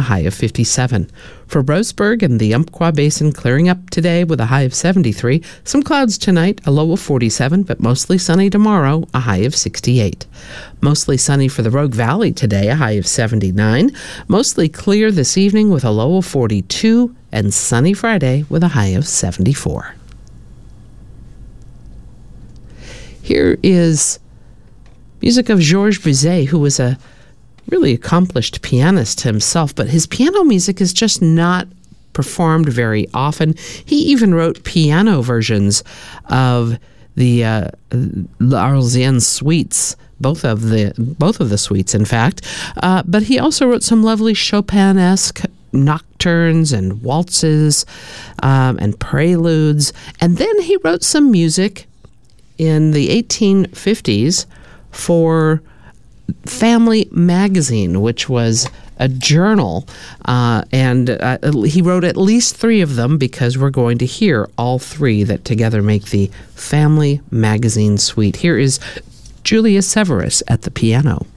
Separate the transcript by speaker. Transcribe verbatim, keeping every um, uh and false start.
Speaker 1: high of fifty-seven. For Roseburg and the Umpqua Basin, clearing up today with a high of seventy-three. Some clouds tonight, a low of forty-seven, but mostly sunny tomorrow, a high of sixty-eight. Mostly sunny for the Rogue Valley today, a high of seventy-nine. Mostly clear this evening with a low of forty-two, and sunny Friday with a high of seventy-four. Here is music of Georges Bizet, who was a really accomplished pianist himself, but his piano music is just not performed very often. He even wrote piano versions of the uh, L'Arlésienne suites, both of the both of the suites, in fact. Uh, but he also wrote some lovely Chopin-esque nocturnes and waltzes um, and preludes. And then he wrote some music in the eighteen fifties for Family Magazine, which was a journal, uh, and uh, he wrote at least three of them, because we're going to hear all three that together make the Family Magazine suite. Here is Julia Severus at the piano.